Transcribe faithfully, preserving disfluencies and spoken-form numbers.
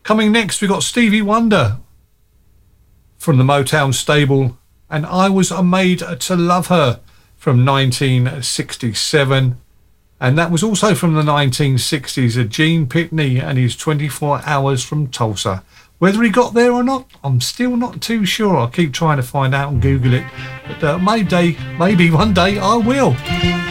Coming next, we got Stevie Wonder from the Motown stable, and I Was Made to Love Her from nineteen sixty-seven. And that was also from the nineteen sixties, a Gene Pitney and his twenty-four hours from Tulsa. Whether he got there or not, I'm still not too sure. I keep trying to find out and Google it, but uh, maybe, maybe one day I will.